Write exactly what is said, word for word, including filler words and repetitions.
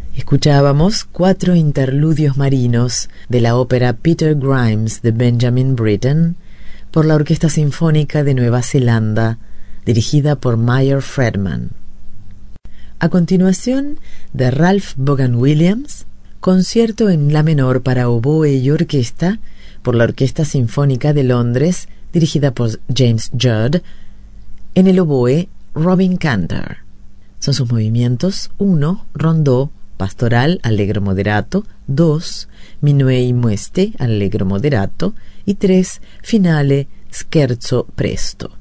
Escuchábamos cuatro interludios marinos de la ópera Peter Grimes de Benjamin Britten por la Orquesta Sinfónica de Nueva Zelanda, dirigida por Meyer Fredman. A continuación, de Ralph Vaughan Williams, concierto en la menor para oboe y orquesta por la Orquesta Sinfónica de Londres, dirigida por James Judd. En el oboe, Robin Cantor. Son sus movimientos: uno, rondó, pastoral, allegro moderato; dos, minuet mueste, allegro moderato; y tres, finale, scherzo presto.